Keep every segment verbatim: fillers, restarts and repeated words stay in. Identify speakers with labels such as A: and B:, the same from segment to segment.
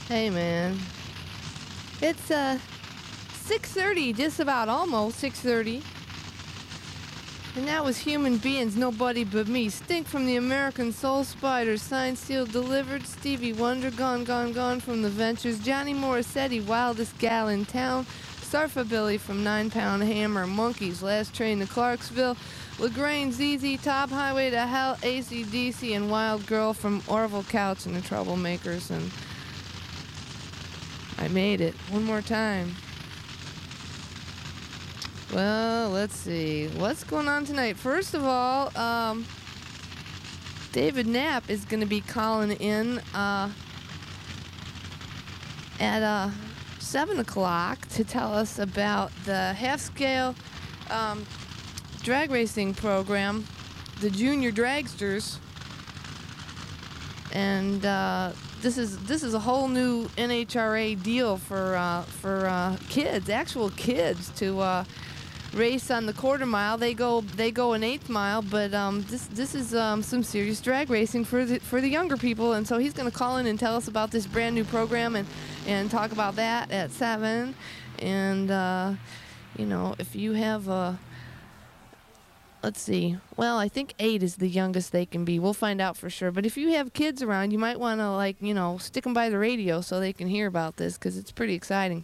A: Hey, man. It's uh six thirty, just about almost six thirty. And that was Human Beings, Nobody But Me. Stink from the American Soul Spiders. Signed, sealed, delivered. Stevie Wonder, Gone, Gone, Gone from the Ventures. Johnny Morissetti, Wildest Gal in Town. Sarfabilly from Nine Pound Hammer. Monkeys, Last Train to Clarksville. LaGrange, Z Z Top, Highway to Hell, A C D C, and Wild Girl from Orville Couch and the Troublemakers. And I made it one more time. Well, let's see. What's going on tonight? First of all, um, David Knapp is going to be calling in uh, at uh, seven o'clock to tell us about the half-scale um, drag racing program, the Junior Dragsters. And uh, this is this is a whole new N H R A deal for uh, for uh, kids, actual kids, to uh, race on the quarter mile. They go they go an eighth mile, but um, this this is um, some serious drag racing for the for the younger people. And so he's going to call in and tell us about this brand new program and and talk about that at seven. And uh, you know, if you have a Let's see. Well, I think eight is the youngest they can be. We'll find out for sure. But if you have kids around, you might want to, like, you know, stick them by the radio so they can hear about this, because it's pretty exciting.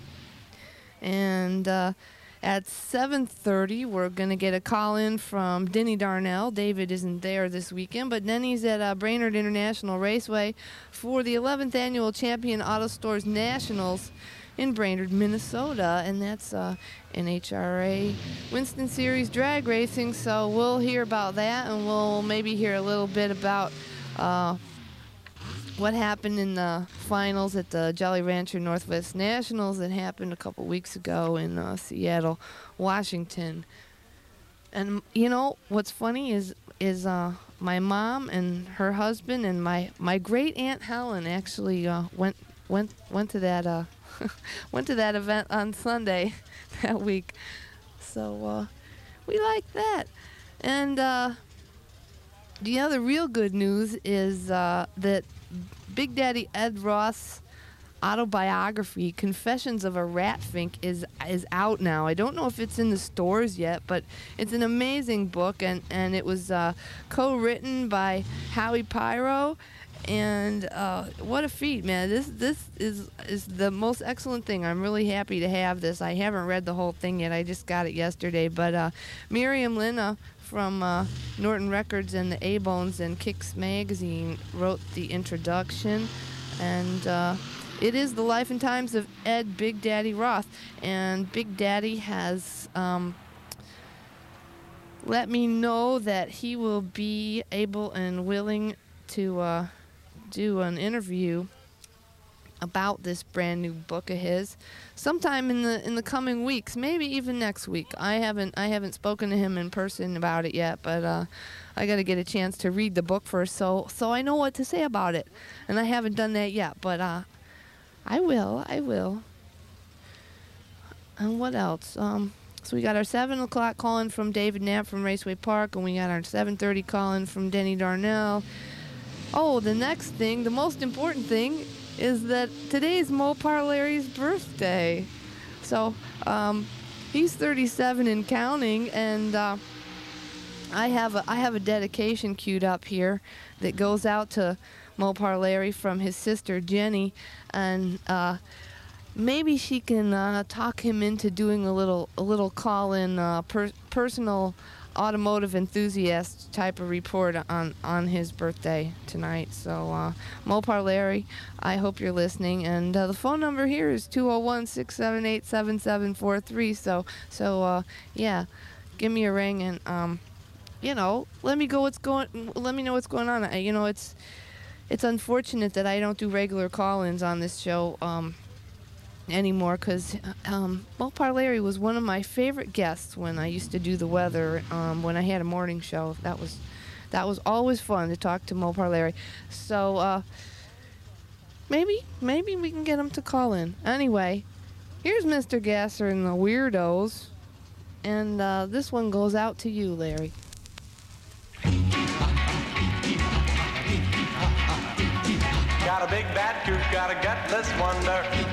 A: And uh, at seven thirty, we're going to get a call in from Denny Darnell. David isn't there this weekend, but Denny's at uh, Brainerd International Raceway for the eleventh Annual Champion Auto Stores Nationals in Brainerd, Minnesota, and that's uh, N H R A Winston Series drag racing. So we'll hear about that, and we'll maybe hear a little bit about uh, what happened in the finals at the Jolly Rancher Northwest Nationals that happened a couple weeks ago in uh, Seattle, Washington. And you know what's funny is is uh, my mom and her husband and my my great aunt Helen actually uh, went went went to that. Uh, Went to that event on Sunday that week. So uh, we like that. And uh, the other real good news is uh, that Big Daddy Ed Ross' autobiography, Confessions of a Ratfink, is is out now. I don't know if it's in the stores yet, but it's an amazing book, and, and it was uh, co-written by Howie Pyro. And uh, what a feat, man. This this is is the most excellent thing. I'm really happy to have this. I haven't read the whole thing yet. I just got it yesterday. But uh, Miriam Lina from uh, Norton Records and the A-Bones and Kicks Magazine wrote the introduction. And uh, it is the life and times of Ed Big Daddy Roth. And Big Daddy has um, let me know that he will be able and willing to uh, do an interview about this brand new book of his sometime in the in the coming weeks, maybe even next week. I haven't I haven't spoken to him in person about it yet, but uh, I got to get a chance to read the book first, so so I know what to say about it, and I haven't done that yet, but uh, I will I will. And what else? Um, so we got our seven o'clock call-in from David Knapp from Raceway Park, and we got our seven thirty call-in from Denny Darnell. Oh, the next thing, the most important thing, is that today's Mopar Larry's birthday. So, um, he's thirty-seven and counting, and uh, I have a I have a dedication queued up here that goes out to Mopar Larry from his sister Jenny, and uh, maybe she can uh, talk him into doing a little a little call-in uh, per- personal automotive enthusiast type of report on on his birthday tonight. So uh, Mopar Larry, I hope you're listening, and uh, the phone number here is two oh one, six seven eight, seven seven four three. So so uh, yeah, give me a ring, and um, you know, let me go what's going let me know what's going on. I, you know, it's it's unfortunate that I don't do regular call-ins on this show um anymore, because um, Mopar Larry was one of my favorite guests when I used to do the weather, um, when I had a morning show. That was that was always fun to talk to Mopar Larry. So uh, maybe maybe we can get him to call in. Anyway, here's Mister Gasser and the Weirdos, and uh, this one goes out to you, Larry.
B: got a big bad coop, got a gutless wonder.